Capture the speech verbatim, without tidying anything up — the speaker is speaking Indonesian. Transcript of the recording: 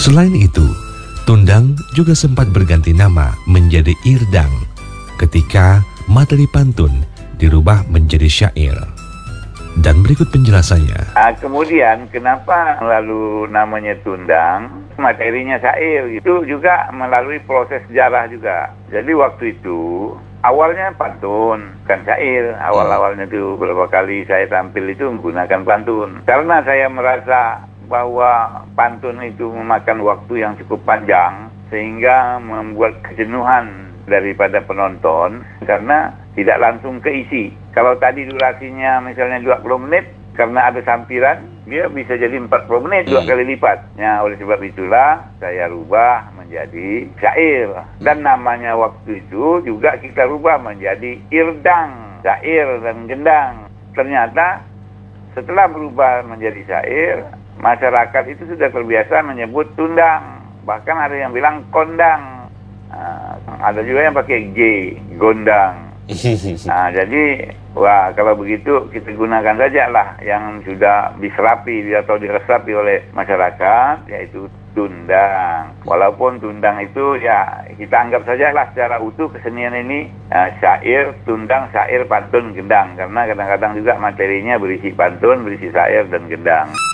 Selain itu, tundang juga sempat berganti nama menjadi irdang ketika materi pantun dirubah menjadi syair. Dan berikut penjelasannya. Nah, kemudian kenapa lalu namanya tundang, materinya syair, itu juga melalui proses sejarah juga. Jadi waktu itu awalnya pantun, kan syair. Awal-awalnya itu beberapa kali saya tampil itu menggunakan pantun. Karena saya merasa bahwa pantun itu memakan waktu yang cukup panjang, sehingga membuat kejenuhan daripada penonton karena tidak langsung keisi. Kalau tadi durasinya misalnya dua puluh menit, karena ada sampiran, dia bisa jadi empat puluh menit, dua kali lipat. Nah, oleh sebab itulah saya rubah menjadi syair. Dan namanya waktu itu juga kita rubah menjadi irdang, syair dan gendang. Ternyata setelah berubah menjadi syair, masyarakat itu sudah terbiasa menyebut tundang. Bahkan ada yang bilang kondang. Nah, ada juga yang pakai G, gondang. Nah, jadi, wah kalau begitu kita gunakan saja lah yang sudah diserapi atau diresapi oleh masyarakat, yaitu tundang. Walaupun tundang itu ya kita anggap saja lah secara utuh kesenian ini uh, syair, tundang, syair, pantun, gendang. Karena kadang-kadang juga materinya berisi pantun, berisi syair dan gendang.